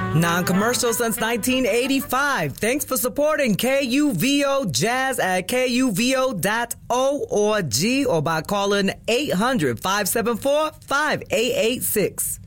Non-commercial since 1985. Thanks for supporting KUVO Jazz at KUVO.org or by calling 800-574-5886.